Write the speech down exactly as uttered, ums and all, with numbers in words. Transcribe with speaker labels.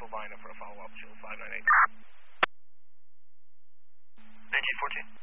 Speaker 1: Albina for a follow-up, Shield five nine eight.
Speaker 2: N G fourteen.